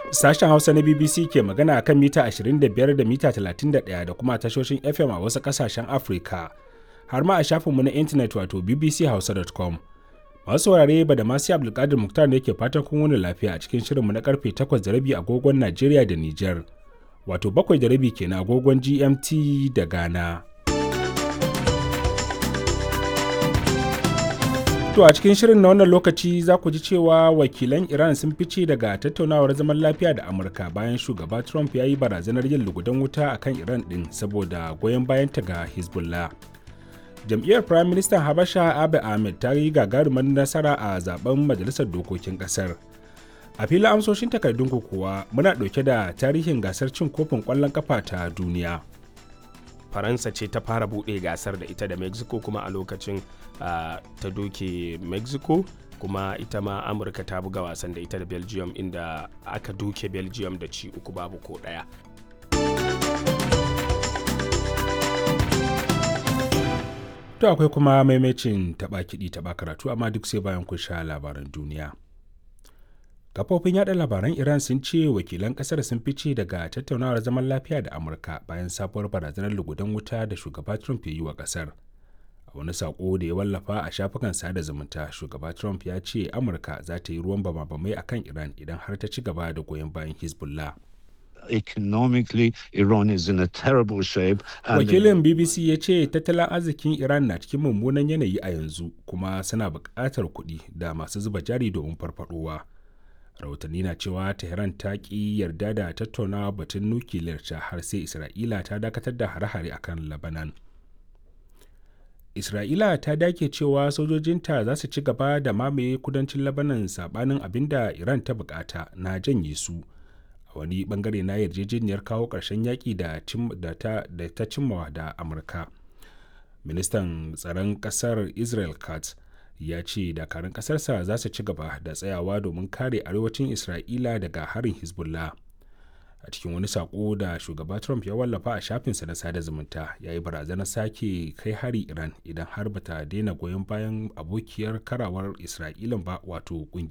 Sashen Hausa na BBC ke magana a kan mita 25 da mita 31 da kuma tashoshin FM a wasu ƙasashen Afirka, har ma a shafinmu na intanet wato bbchausa.com. Masu saurare ba da masu Abdulkadir Muktar ne ke fatan kun wani lafiya a cikin shirinmu na karfe 8:30 agogon Najeriya da Nijar, wato 7:30 kenan agogon GMT da Ghana. To a cikin shirin na wannan lokaci za ku ji cewa wakilan Iran sun fice daga tattaunawar zaman lafiya da Amurka bayan shugaba Trump ya yi barazanar yin lugudan wuta a kan Iran ɗin saboda goyon bayanta ga Hezbollah. Jam'iyyar Prime Minister Habasha Abiy Ahmed ta yi gagarumar nasara a zaben Majalisar Dokokin ƙasar. A filin amsoshin takardunku kuwa muna ɗauke da tarihin gasar cin kofin ƙwallon ƙafa ta duniya. Faransa ce ta fara buɗe gasar da ita da Mexico kuma a lokacin ta doke Mexico, kuma ita ma Amurka ta buga wasan da ita da Belgium inda aka doke Belgium da ci 3-1. To akwai kuma maimacin taɓa kiɗi taɓa karatu amma duk sai bayan kun sha labaran duniya. Kafofin yaɗa labaran Iran sun ce wakilan ƙasar sun fice daga tattaunawar zaman lafiya da Amurka bayan sabuwar barazanar lugudan wuta da shugaba Trump ya yi wa ƙasar. A wani saƙo da ya wallafa a shafukan sada zumunta, shugaba Trump ya ce Amurka za ta yi ruwan bama-bamai a kan Iran idan har ta ci gaba da goyon bayan Hezbollah. Economically, Iran is in a terrible shape. Wakilin BBC ya ce tattalin arzikin Iran na cikin mummunan yanayi a yanzu, kuma suna buƙatar kuɗi da masu zuba jari domin farfaɗowa. Rahotanni na cewa Tehran ta ƙi yarda da tattaunawa batun nukiliyar ta har sai Isra'ila ta dakatar da hare-hare akan Lebanon. Isra'ila ta dake cewa sojojinta za su ci gaba da mamaye kudancin Lebanon sabanin abin da Iran ta bukata na janye su. A wani bangare na yarjejeniyar kawo ƙarshen yaƙi da ta cimmawa da Amurka. Ministan tsaron ƙasar Israel Katz ya ce dakarun ƙasarsa za su ci gaba da tsayawa domin kare arewacin Isra'ila daga harin Hezbollah. A cikin wani saƙo da shugaba Trump ya wallafa a shafinsa na sada zumunta, ya yi barazanar sake kai hari Iran idan har bata daina goyon bayan abokiyar karawar Isra'ilan ba, wato ƙungiyar